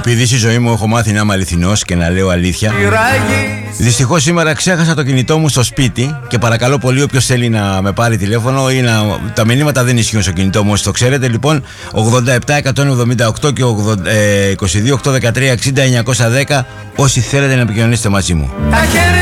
Επειδή στη ζωή μου έχω μάθει να είμαι αληθινός και να λέω αλήθεια, δυστυχώς σήμερα ξέχασα το κινητό μου στο σπίτι και παρακαλώ πολύ όποιος θέλει να με πάρει τηλέφωνο ή τα μηνύματα δεν ισχύουν στο κινητό μου, όσοι το ξέρετε. Λοιπόν, 87-178 και 22-813-60-910 όσοι θέλετε να επικοινωνήσετε μαζί μου.